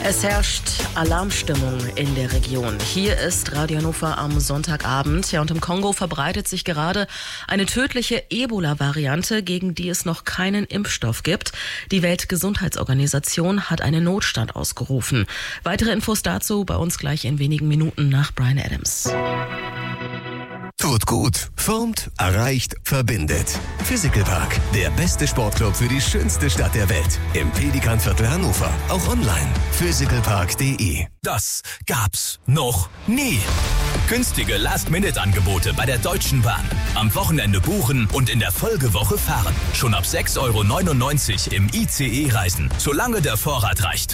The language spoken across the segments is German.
Es herrscht Alarmstimmung in der Region. Hier ist Radio Hannover am Sonntagabend. Ja, und im Kongo verbreitet sich gerade eine tödliche Ebola-Variante, gegen die es noch keinen Impfstoff gibt. Die Weltgesundheitsorganisation hat einen Notstand ausgerufen. Weitere Infos dazu bei uns gleich in wenigen Minuten nach Bryan Adams. Tut gut, formt, erreicht, verbindet. Physical Park, der beste Sportclub für die schönste Stadt der Welt. Im Pelikanviertel Hannover. Auch online. physicalpark.de. Das gab's noch nie. Günstige Last-Minute-Angebote bei der Deutschen Bahn. Am Wochenende buchen und in der Folgewoche fahren. Schon ab 6,99 € im ICE reisen, solange der Vorrat reicht.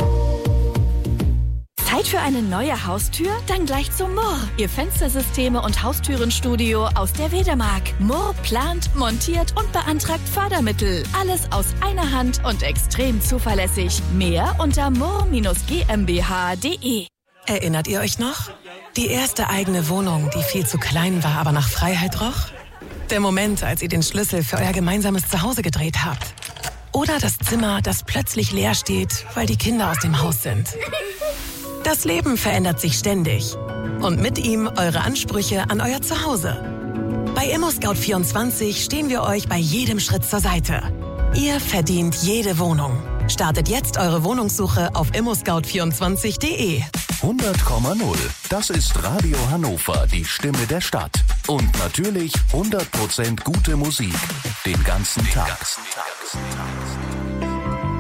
Zeit für eine neue Haustür? Dann gleich zu Murr. Ihr Fenstersysteme und Haustürenstudio aus der Wedemark. Murr plant, montiert und beantragt Fördermittel. Alles aus einer Hand und extrem zuverlässig. Mehr unter murr-gmbh.de. Erinnert ihr euch noch? Die erste eigene Wohnung, die viel zu klein war, aber nach Freiheit roch? Der Moment, als ihr den Schlüssel für euer gemeinsames Zuhause gedreht habt. Oder das Zimmer, das plötzlich leer steht, weil die Kinder aus dem Haus sind. Das Leben verändert sich ständig. Und mit ihm eure Ansprüche an euer Zuhause. Bei ImmoScout24 stehen wir euch bei jedem Schritt zur Seite. Ihr verdient jede Wohnung. Startet jetzt eure Wohnungssuche auf immoscout24.de. 100,0. Das ist Radio Hannover, die Stimme der Stadt. Und natürlich 100% gute Musik. Den ganzen Tag.